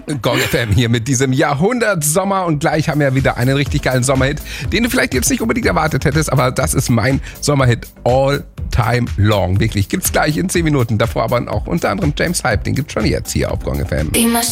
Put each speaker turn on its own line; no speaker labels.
Gong FM hier mit diesem Jahrhundertsommer und gleich haben wir wieder einen richtig geilen Sommerhit, den du vielleicht jetzt nicht unbedingt erwartet hättest, aber das ist mein Sommerhit all time long. Wirklich, gibt's gleich in 10 Minuten. Davor aber auch unter anderem James Hype, den gibt's schon jetzt hier auf Gong FM.